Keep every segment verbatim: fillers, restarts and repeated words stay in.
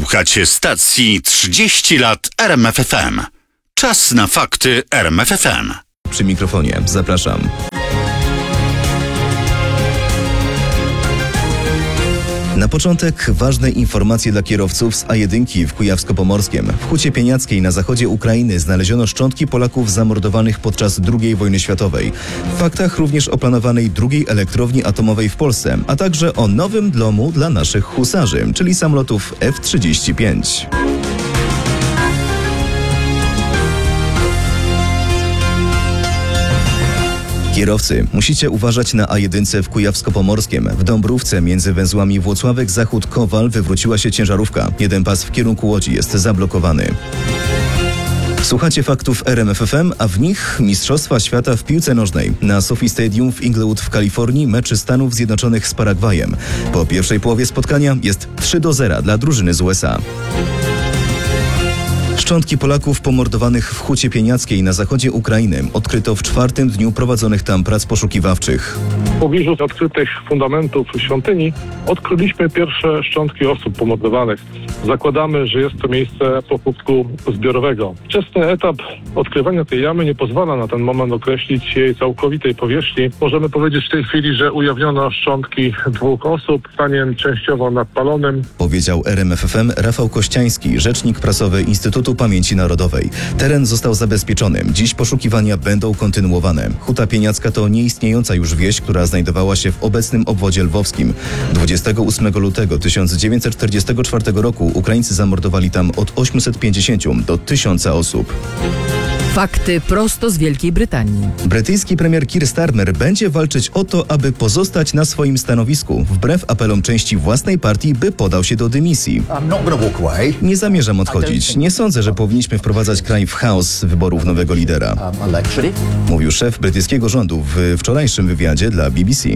Słuchacie stacji trzydzieści lat R M F F M. Czas na fakty R M F F M. Przy mikrofonie zapraszam. Na początek ważne informacje dla kierowców z A jeden w Kujawsko-Pomorskiem. W Hucie Pieniackiej na zachodzie Ukrainy znaleziono szczątki Polaków zamordowanych podczas drugiej wojny światowej. W faktach również o planowanej drugiej elektrowni atomowej w Polsce, a także o nowym domu dla naszych husarzy, czyli samolotów F trzydzieści pięć. Kierowcy, musicie uważać na A jeden w Kujawsko-Pomorskiem. W Dąbrówce między węzłami Włocławek-Zachód-Kowal wywróciła się ciężarówka. Jeden pas w kierunku Łodzi jest zablokowany. Słuchacie faktów R M F F M, a w nich Mistrzostwa Świata w piłce nożnej. Na Sophie Stadium w Inglewood w Kalifornii mecz Stanów Zjednoczonych z Paragwajem. Po pierwszej połowie spotkania jest trzy do zera dla drużyny z U S A. Szczątki Polaków pomordowanych w Hucie Pieniackiej na zachodzie Ukrainy odkryto w czwartym dniu prowadzonych tam prac poszukiwawczych. W pobliżu odkrytych fundamentów świątyni odkryliśmy pierwsze szczątki osób pomordowanych. Zakładamy, że jest to miejsce pochówku zbiorowego. Wczesny etap odkrywania tej jamy nie pozwala na ten moment określić jej całkowitej powierzchni. Możemy powiedzieć w tej chwili, że ujawniono szczątki dwóch osób w stanie częściowo nadpalonym. Powiedział R M F F M Rafał Kościański, rzecznik prasowy Instytutu Pamięci Narodowej. Teren został zabezpieczony. Dziś poszukiwania będą kontynuowane. Huta Pieniacka to nieistniejąca już wieś, która znajdowała się w obecnym obwodzie lwowskim. dwudziestego ósmego lutego tysiąc dziewięćset czterdziestego czwartego roku Ukraińcy zamordowali tam od osiemset pięćdziesięciu do tysiąca osób. Fakty prosto z Wielkiej Brytanii. Brytyjski premier Keir Starmer będzie walczyć o to, aby pozostać na swoim stanowisku, wbrew apelom części własnej partii, by podał się do dymisji. Nie zamierzam odchodzić. Nie sądzę, że powinniśmy wprowadzać kraj w chaos wyborów nowego lidera, mówił szef brytyjskiego rządu w wczorajszym wywiadzie dla B B C.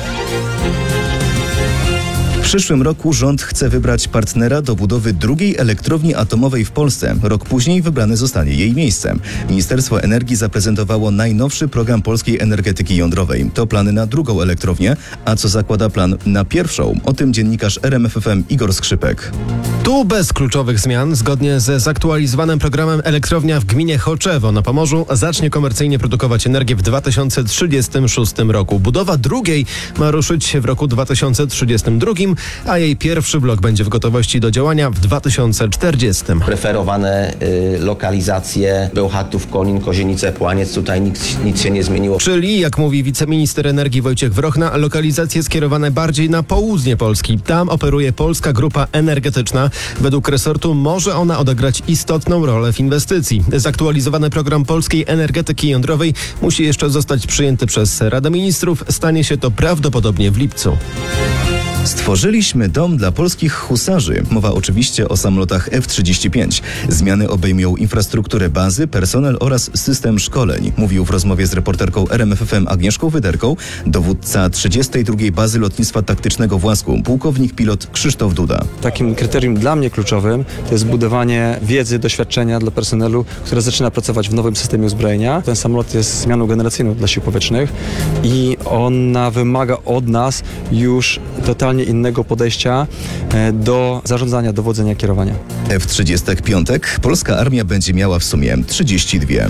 W przyszłym roku rząd chce wybrać partnera do budowy drugiej elektrowni atomowej w Polsce. Rok później wybrane zostanie jej miejsce. Ministerstwo Energii zaprezentowało najnowszy program polskiej energetyki jądrowej. To plany na drugą elektrownię, a co zakłada plan na pierwszą? O tym dziennikarz R M F F M Igor Skrzypek. Tu bez kluczowych zmian, zgodnie ze zaktualizowanym programem elektrownia w gminie Choczewo na Pomorzu zacznie komercyjnie produkować energię w dwa tysiące trzydziestym szóstym roku. Budowa drugiej ma ruszyć w roku dwa tysiące trzydziestym drugim, a jej pierwszy blok będzie w gotowości do działania w dwa tysiące czterdziestym. Preferowane y, lokalizacje Bełchatów, Konin, Kozienice, Płaniec, tutaj nic, nic się nie zmieniło. Czyli, jak mówi wiceminister energii Wojciech Wrochna, lokalizacje skierowane bardziej na południe Polski. Tam operuje Polska Grupa Energetyczna. Według resortu może ona odegrać istotną rolę w inwestycji. Zaktualizowany program polskiej energetyki jądrowej musi jeszcze zostać przyjęty przez Radę Ministrów. Stanie się to prawdopodobnie w lipcu. Stworzyliśmy dom dla polskich husarzy. Mowa oczywiście o samolotach F trzydzieści pięć. Zmiany obejmują infrastrukturę bazy, personel oraz system szkoleń. Mówił w rozmowie z reporterką R M F F M Agnieszką Wyderką dowódca trzydziestej drugiej Bazy Lotnictwa Taktycznego w Łasku, pułkownik pilot Krzysztof Duda. Takim kryterium dla mnie kluczowym to jest budowanie wiedzy, doświadczenia dla personelu, który zaczyna pracować w nowym systemie uzbrojenia. Ten samolot jest zmianą generacyjną dla sił powietrznych i ona wymaga od nas już totalnie innego podejścia do zarządzania, dowodzenia, kierowania. F trzydzieści pięć polska armia będzie miała w sumie trzydzieści dwie.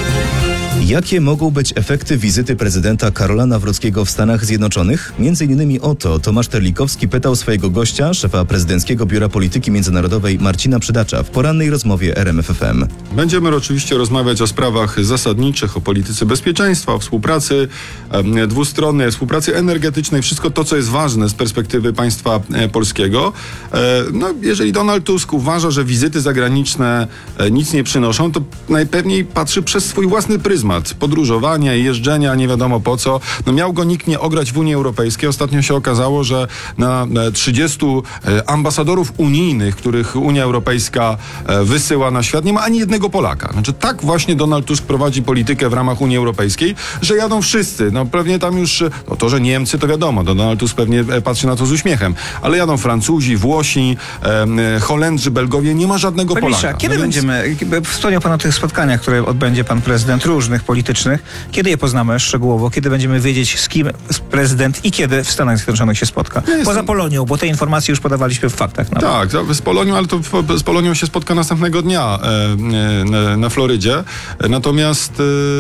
Jakie mogą być efekty wizyty prezydenta Karola Nawrockiego w Stanach Zjednoczonych? Między innymi o to Tomasz Terlikowski pytał swojego gościa, szefa Prezydenckiego Biura Polityki Międzynarodowej Marcina Przydacza w porannej rozmowie R M F F M. Będziemy oczywiście rozmawiać o sprawach zasadniczych, o polityce bezpieczeństwa, o współpracy e, dwustronnej, współpracy energetycznej, wszystko to, co jest ważne z perspektywy państwa e, polskiego. E, no, jeżeli Donald Tusk uważa, że wizyty zagraniczne e, nic nie przynoszą, to najpewniej patrzy przez swój własny pryzmat. Podróżowania i jeżdżenia, nie wiadomo po co. No miał go nikt nie ograć w Unii Europejskiej. Ostatnio się okazało, że na trzydziestu ambasadorów unijnych, których Unia Europejska wysyła na świat, nie ma ani jednego Polaka. Znaczy tak właśnie Donald Tusk prowadzi politykę w ramach Unii Europejskiej, że jadą wszyscy. No pewnie tam już, no to, że Niemcy, to wiadomo, Donald Tusk pewnie patrzy na to z uśmiechem, ale jadą Francuzi, Włosi, e, Holendrzy, Belgowie, nie ma żadnego Panie Polaka. Ministrze, kiedy no więc... będziemy, wspomniał Pan o tych spotkaniach, które odbędzie Pan Prezydent różnych danych politycznych. Kiedy je poznamy szczegółowo? Kiedy będziemy wiedzieć, z kim prezydent i kiedy w Stanach Zjednoczonych się spotka? Ja jestem... Poza Polonią, bo te informacje już podawaliśmy w faktach. Nawet. Tak, z Polonią, ale to z Polonią się spotka następnego dnia e, na Florydzie. Natomiast e,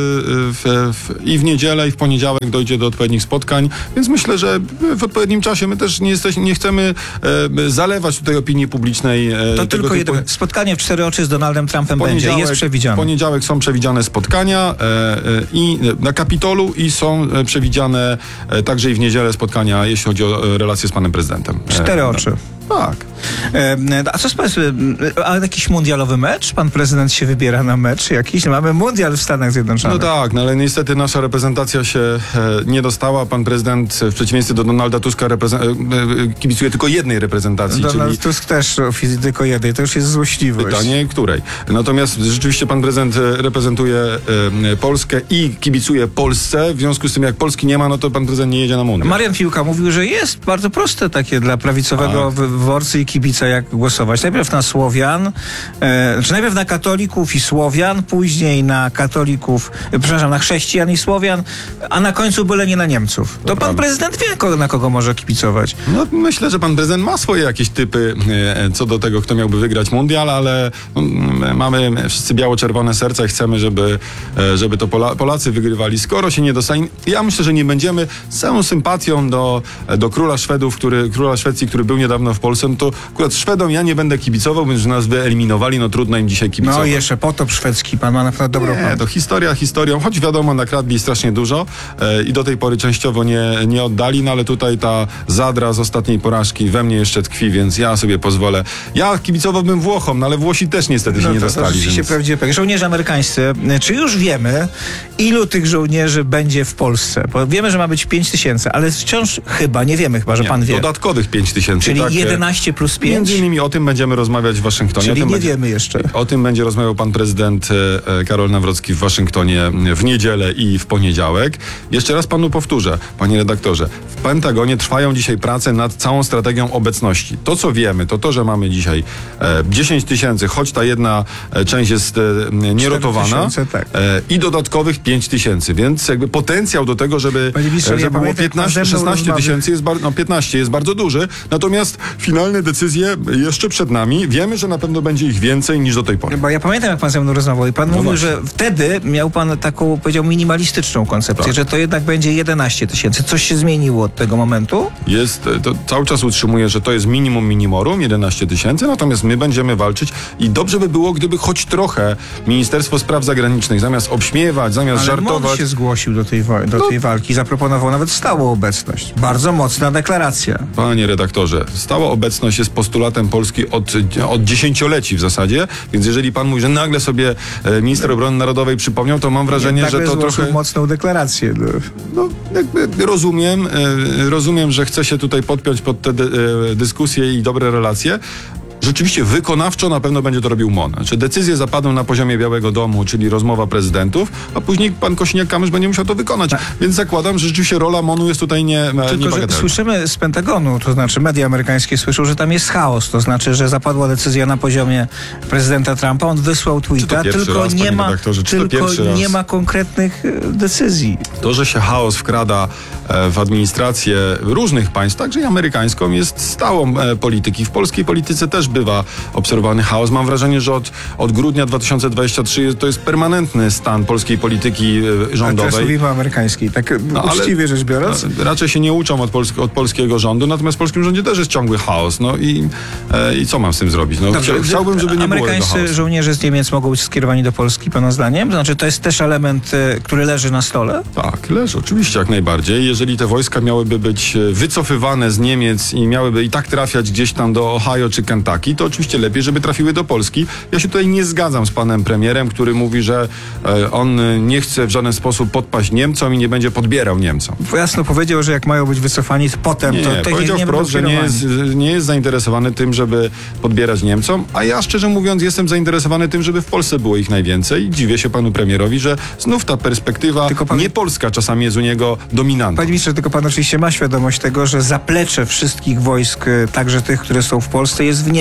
w, w, i w niedzielę, i w poniedziałek dojdzie do odpowiednich spotkań, więc myślę, że w odpowiednim czasie my też nie, jesteśmy, nie chcemy e, zalewać tutaj opinii publicznej. E, to tylko jedno. typu... Spotkanie w cztery oczy z Donaldem Trumpem będzie, jest przewidziane. W poniedziałek są przewidziane spotkania e, e, i na Kapitolu i są przewidziane e, także i w niedzielę spotkania, jeśli chodzi o relacje z panem prezydentem. Cztery e, oczy. Tak. E, a co z państwem? A jakiś mundialowy mecz? Pan prezydent się wybiera na mecz jakiś? Mamy mundial w Stanach Zjednoczonych. No tak, no ale niestety nasza reprezentacja się e, nie dostała. Pan prezydent w przeciwieństwie do Donalda Tuska reprezen- e, kibicuje tylko jednej reprezentacji. Donald czyli Tusk też tylko jednej. To już jest złośliwość. Pytanie, której? Natomiast rzeczywiście pan prezydent reprezentuje e, Polskę i kibicuje Polsce. W związku z tym, jak Polski nie ma, no to pan prezydent nie jedzie na mundial. Marian Piłka mówił, że jest bardzo proste takie dla prawicowego tak. wyborcy i kibica, jak głosować. Najpierw na Słowian, e, znaczy najpierw na katolików i Słowian, później na katolików, e, przepraszam, na chrześcijan i Słowian, a na końcu byle nie na Niemców. To, to pan prawda. Prezydent wie, kogo, na kogo może kibicować. No myślę, że pan prezydent ma swoje jakieś typy e, co do tego, kto miałby wygrać mundial, ale no, mamy wszyscy biało-czerwone serca i chcemy, żeby, e, żeby to Pola- Polacy wygrywali. Skoro się nie dostanie, ja myślę, że nie będziemy z całą sympatią do, do króla Szwedów, który, króla Szwecji, który był niedawno w Polsce, no to akurat Szwedom ja nie będę kibicował, więc że nas wyeliminowali, no trudno im dzisiaj kibicować. No i jeszcze potop szwedzki, pan ma naprawdę dobrą Nie, to historia historią, choć wiadomo, nakradli strasznie dużo e, i do tej pory częściowo nie, nie oddali, no ale tutaj ta zadra z ostatniej porażki we mnie jeszcze tkwi, więc ja sobie pozwolę. Ja kibicowałbym Włochom, no ale Włosi też niestety się no nie to, dostali. To rzeczywiście więc... prawdziwe. Żołnierze amerykańscy, czy już wiemy, ilu tych żołnierzy będzie w Polsce? Bo wiemy, że ma być pięć tysięcy, ale wciąż chyba, nie wiemy chyba, że nie, pan wie. Dodatkowych pięć tysięcy. Czyli tak, jedenaście plus pięć? Między innymi o tym będziemy rozmawiać w Waszyngtonie. Czyli o tym nie będzie, wiemy jeszcze. O tym będzie rozmawiał pan prezydent e, Karol Nawrocki w Waszyngtonie w niedzielę i w poniedziałek. Jeszcze raz panu powtórzę, panie redaktorze. W Pentagonie trwają dzisiaj prace nad całą strategią obecności. To, co wiemy, to to, że mamy dzisiaj e, dziesięć tysięcy, choć ta jedna e, część jest e, nierotowana tak. e, i dodatkowych pięć tysięcy, więc jakby potencjał do tego, żeby, Ministrze, żeby ja było pamiętam, piętnaście szesnaście tysięcy, jest bar- no piętnaście jest bardzo duży, natomiast finalne decyzje jeszcze przed nami. Wiemy, że na pewno będzie ich więcej niż do tej pory. Bo ja pamiętam, jak pan ze mną rozmawiał i pan no mówił, właśnie. że wtedy miał pan taką, powiedział, minimalistyczną koncepcję, tak. że to jednak będzie jedenaście tysięcy. Coś się zmieniło od tego momentu? Jest, to cały czas utrzymuję, że to jest minimum minimorum, jedenaście tysięcy, natomiast my będziemy walczyć i dobrze by było, gdyby choć trochę Ministerstwo Spraw Zagranicznych zamiast obśmiewać, zamiast Ale żartować... MON się zgłosił do tej, wo- do no. tej walki, zaproponował nawet stałą obecność. Bardzo mocna deklaracja. Panie redaktorze, stała obecność jest postulatem Polski od, od dziesięcioleci w zasadzie, więc jeżeli pan mówi, że nagle sobie e, minister obrony narodowej przypomniał, to mam wrażenie, Nagle że to złożył trochę... mocną deklarację. No, jakby rozumiem, e, rozumiem, że chce się tutaj podpiąć pod te dy, e, dyskusje i dobre relacje. Rzeczywiście wykonawczo na pewno będzie to robił MON. Czy decyzje zapadną na poziomie Białego Domu, czyli rozmowa prezydentów, a później pan Kosiniak-Kamysz będzie musiał to wykonać. Tak. Więc zakładam, że rzeczywiście rola MON-u jest tutaj nie Tylko, że słyszymy z Pentagonu, to znaczy media amerykańskie słyszą, że tam jest chaos, to znaczy, że zapadła decyzja na poziomie prezydenta Trumpa, on wysłał tweeta, tylko raz, nie ma tylko nie raz? ma konkretnych decyzji. To, że się chaos wkrada w administrację różnych państw, także i amerykańską, jest stałą polityki. W polskiej polityce też bywa obserwowany chaos. Mam wrażenie, że od, od grudnia dwa tysiące dwudziestego trzeciego to jest permanentny stan polskiej polityki rządowej. Tak, mówimy amerykańskiej, tak no, uczciwie rzecz biorąc. No, raczej się nie uczą od, polsk- od polskiego rządu, natomiast w polskim rządzie też jest ciągły chaos. No i, e, i co mam z tym zrobić? No, Dobrze, chciałbym, żeby nie było tego chaosu. Amerykańscy żołnierze z Niemiec mogą być skierowani do Polski, pana zdaniem? Znaczy, to jest też element, który leży na stole? Tak, leży, oczywiście, jak najbardziej. Jeżeli te wojska miałyby być wycofywane z Niemiec i miałyby i tak trafiać gdzieś tam do Ohio czy Kentucky, to oczywiście lepiej, żeby trafiły do Polski. Ja się tutaj nie zgadzam z panem premierem, który mówi, że e, on nie chce w żaden sposób podpaść Niemcom i nie będzie podbierał Niemcom. Jasno powiedział, że jak mają być wycofani, to potem nie, to nie, to powiedział nie, nie wprost, że nie jest, nie jest zainteresowany tym, żeby podbierać Niemcom, a ja szczerze mówiąc jestem zainteresowany tym, żeby w Polsce było ich najwięcej. Dziwię się panu premierowi, że znów ta perspektywa pan... nie polska czasami jest u niego dominantna. Panie ministrze, tylko pan oczywiście ma świadomość tego, że zaplecze wszystkich wojsk, także tych, które są w Polsce, jest w Niemczech.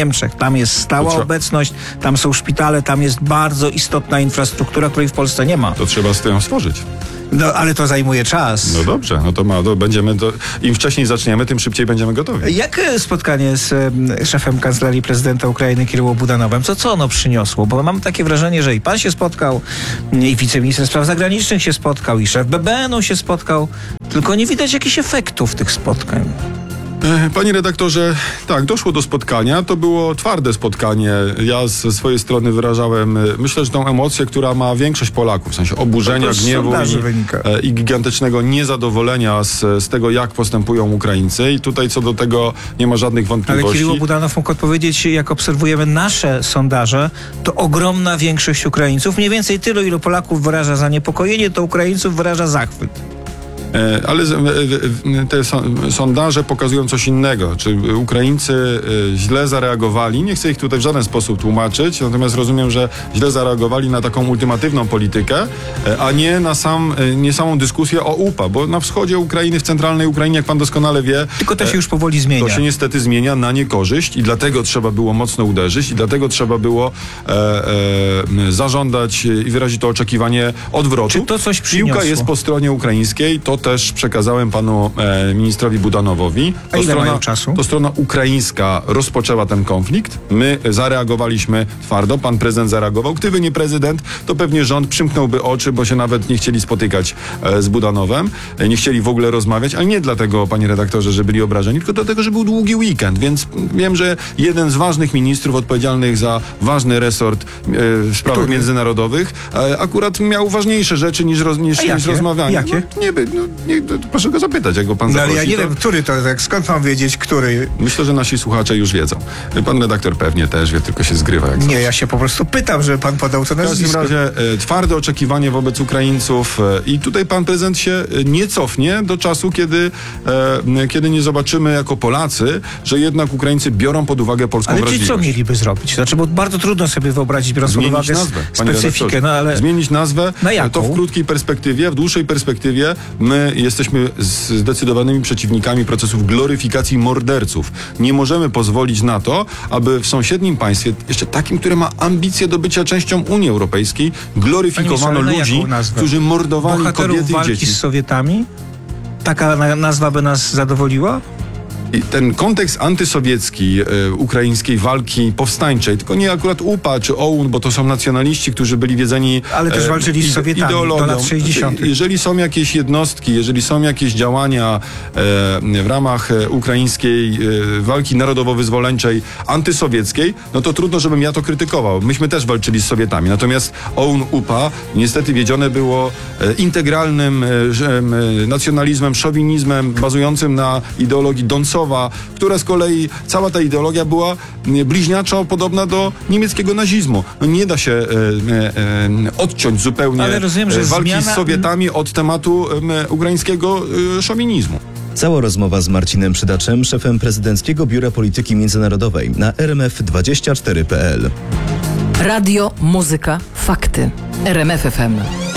Niemczech. Tam jest stała To obecność, tam są szpitale, tam jest bardzo istotna infrastruktura, której w Polsce nie ma. To trzeba z tym stworzyć. No, ale to zajmuje czas. No dobrze, no to, ma, to będziemy, to, im wcześniej zaczniemy, tym szybciej będziemy gotowi. Jak e, spotkanie z e, szefem Kancelarii Prezydenta Ukrainy Kiryło Budanowem, co, co ono przyniosło? Bo mam takie wrażenie, że i pan się spotkał, i wiceminister spraw zagranicznych się spotkał, i szef B B N u się spotkał, tylko nie widać jakichś efektów tych spotkań. Panie redaktorze, tak, doszło do spotkania. To było twarde spotkanie. Ja ze swojej strony wyrażałem, myślę, że tą emocję, która ma większość Polaków, w sensie oburzenia, To z gniewu sondaży i, wynika. i gigantycznego niezadowolenia z, z tego, jak postępują Ukraińcy. I tutaj co do tego nie ma żadnych Ale wątpliwości. Kiryło Budanow mógł odpowiedzieć, jak obserwujemy nasze sondaże, to ogromna większość Ukraińców, mniej więcej tylu, ilu Polaków wyraża zaniepokojenie, to Ukraińców wyraża zachwyt. Ale te sondaże pokazują coś innego. Czy Ukraińcy źle zareagowali? Nie chcę ich tutaj w żaden sposób tłumaczyć, natomiast rozumiem, że źle zareagowali na taką ultimatywną politykę, a nie na sam, nie samą dyskusję o U P A, bo na wschodzie Ukrainy, w centralnej Ukrainie, jak pan doskonale wie, Tylko to się już powoli zmienia. to się niestety zmienia na niekorzyść i dlatego trzeba było mocno uderzyć i dlatego trzeba było e, e, zażądać i wyrazić to oczekiwanie odwrotu. Czy to coś przyniosło? Piłka jest po stronie ukraińskiej, to też przekazałem panu e, ministrowi Budanowowi. A ile strona, mają czasu? To strona ukraińska rozpoczęła ten konflikt. My zareagowaliśmy twardo, pan prezydent zareagował. Gdyby nie prezydent, to pewnie rząd przymknąłby oczy, bo się nawet nie chcieli spotykać e, z Budanowem, e, nie chcieli w ogóle rozmawiać, ale nie dlatego, panie redaktorze, że byli obrażeni, tylko dlatego, że był długi weekend, więc wiem, że jeden z ważnych ministrów odpowiedzialnych za ważny resort e, w sprawach Który? międzynarodowych e, akurat miał ważniejsze rzeczy niż, roz, niż, A niż jakie? rozmawianie. Jakie? No, nie, no, nie, no, proszę go zapytać, jak go pan No ale zaprosi. ja nie to... wiem, który to, tak, skąd mam wiedzieć, który? Myślę, że nasi słuchacze już wiedzą. Pan redaktor pewnie też wie, tylko się zgrywa. Jak Nie, zawsze. ja się po prostu pytam, że pan podał to W każdym nazwisko. razie e, twarde oczekiwanie wobec Ukraińców e, i tutaj pan prezydent się e, nie cofnie do czasu, kiedy, e, kiedy nie zobaczymy jako Polacy, że jednak Ukraińcy biorą pod uwagę polską Ale ci wrażliwość. co mieliby zrobić? Znaczy, bo bardzo trudno sobie wyobrazić, biorąc pod Zmienić uwagę nazwę, panie specyfikę, redaktorze. no ale... Zmienić nazwę, Na jaką? to w krótkiej perspektywie, w dłuższej perspektywie my jesteśmy zdecydowanymi przeciwnikami procesów gloryfikacji morderców. Nie możemy pozwolić na to, aby w sąsiednim państwie, jeszcze takim, które ma ambicje do bycia częścią Unii Europejskiej, gloryfikowano Panie ludzi, jaką nazwę? którzy mordowali Bohaterów kobiety i walki dzieci. z Sowietami? Taka na- nazwa by nas zadowoliła? I ten kontekst antysowiecki e, ukraińskiej walki powstańczej, tylko nie akurat U P A czy O U N, bo to są nacjonaliści, którzy byli wiedzeni Ale też walczyli z ide- Sowietami ideologią. do lat sześćdziesiątych. Jeżeli są jakieś jednostki, jeżeli są jakieś działania e, w ramach e, ukraińskiej e, walki narodowo-wyzwoleńczej antysowieckiej, no to trudno, żebym ja to krytykował. Myśmy też walczyli z Sowietami. Natomiast O U N U P A niestety wiedzione było e, integralnym e, że, e, nacjonalizmem, szowinizmem bazującym na ideologii Doncowa, która z kolei, cała ta ideologia była e, bliźniaczo podobna do niemieckiego nazizmu. No nie da się e, e, odciąć zupełnie Ale rozumiem, że e, walki zmiana- z Sowietami od tematu e, ukraińskiego e, szowinizmu. Cała rozmowa z Marcinem Przydaczem, szefem Prezydenckiego Biura Polityki Międzynarodowej na R M F dwadzieścia cztery kropka p l. Radio, muzyka, fakty. R M F F M.